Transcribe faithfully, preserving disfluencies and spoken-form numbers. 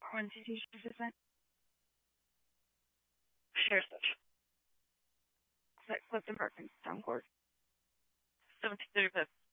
Constitution assistant. Sheriff's Bush. Clifton Park and Town Court. seventeen thirty-five.